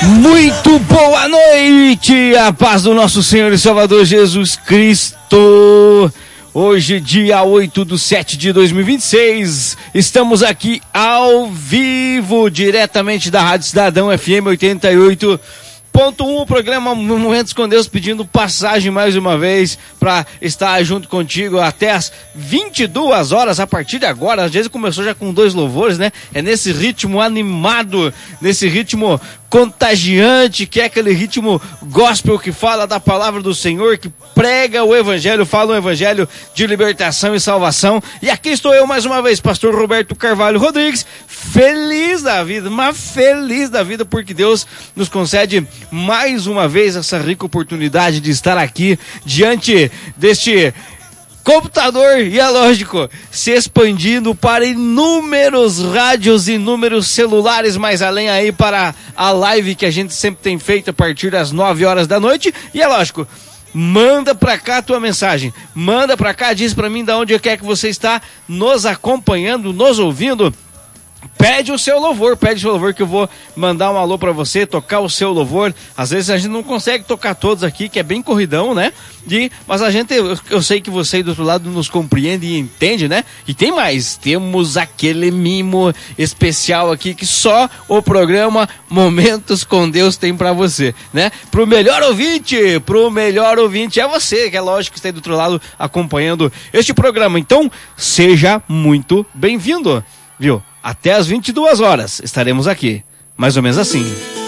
Muito boa noite, a paz do nosso Senhor e Salvador Jesus Cristo. Hoje, dia 8/7/2026, estamos aqui ao vivo, diretamente da Rádio Cidadão FM 88.1, o programa Momentos com Deus, pedindo passagem mais uma vez para estar junto contigo até as 22 horas, a partir de agora. Às vezes começou já com 2 louvores, né? É nesse ritmo animado, nesse ritmo contagiante, que é aquele ritmo gospel que fala da palavra do Senhor, que prega o evangelho, fala o evangelho de libertação e salvação. E aqui estou eu mais uma vez, pastor Roberto Carvalho Rodrigues, feliz da vida, mas feliz da vida, porque Deus nos concede mais uma vez essa rica oportunidade de estar aqui diante deste computador, e é lógico, se expandindo para inúmeros rádios, inúmeros celulares, mais além aí para a live que a gente sempre tem feito a partir das 9 horas da noite. E é lógico, manda pra cá a tua mensagem, manda pra cá, diz pra mim de onde quer que você está nos acompanhando, nos ouvindo. Pede o seu louvor que eu vou mandar um alô pra você, tocar o seu louvor. Às vezes a gente não consegue tocar todos aqui, que é bem corridão, né? Mas a gente, eu sei que você aí do outro lado nos compreende e entende, né? E tem mais, temos aquele mimo especial aqui que só o programa Momentos com Deus tem pra você, né? Pro melhor ouvinte é você, que é lógico que está aí do outro lado acompanhando este programa. Então, seja muito bem-vindo, viu? Até às 22 horas estaremos aqui, mais ou menos assim.